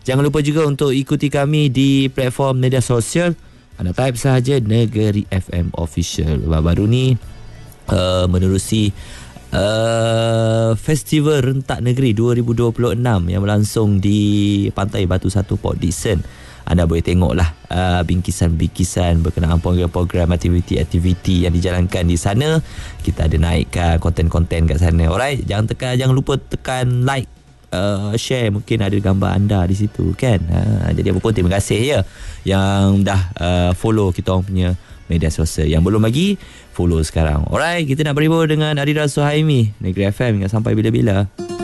Jangan lupa juga untuk ikuti kami di platform media sosial. Anda type sahaja Negeri FM Official. Baru ni menerusi Festival Rentak Negeri 2026 yang berlangsung di Pantai Batu Satu, Port Dickson. Anda boleh tengoklah bingkisan-bingkisan berkenaan program-program aktiviti-aktiviti yang dijalankan di sana. Kita ada naikkan konten-konten kat sana. Alright, jangan lupa tekan like, share, mungkin ada gambar anda di situ kan. Jadi apa pun terima kasih ya yang dah follow kita orang punya media sosial. Yang belum lagi, follow sekarang. Alright, kita nak berhibur dengan Adira Suhaimi, Negeri FM hingga sampai bila-bila.